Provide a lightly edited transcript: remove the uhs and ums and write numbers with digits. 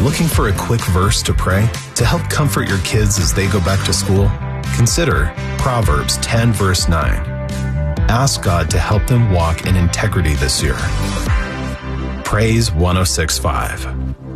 Looking for a quick verse to pray to help comfort your kids as they go back to school? Consider Proverbs 10 verse 9. Ask God to help them walk in integrity this year. Praise 106.5.